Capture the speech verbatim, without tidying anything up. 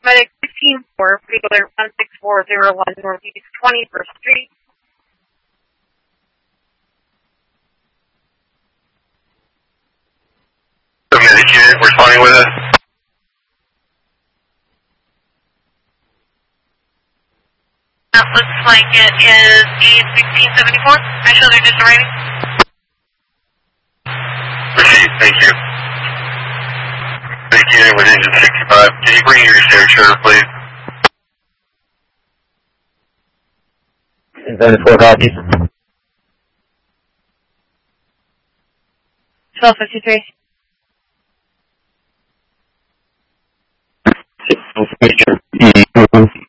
Medic fifteen four, particular one six four zero one Northeast twenty-first Street. The medic unit responding with us. That looks like it is E sixteen seventy-four. Actually, they're just arriving. Proceed, thank you. Medic unit with engine sixty-five. Can you bring your stair chair, please? seventy-four copies. twelve fifty-three. Six,